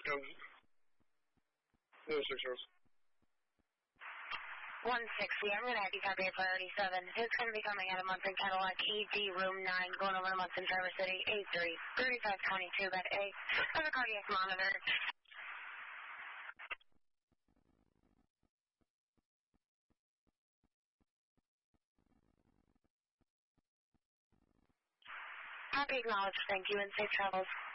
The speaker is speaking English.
No, 6 Rose. 160, I'm going to have you copy at priority 7. Who's going to be coming out of Munson Cadillac, ED room 9, going over to Munson, Traverse City, A3, 3522, bed A. Have a cardiac monitor. Copy, acknowledged, thank you, and safe travels.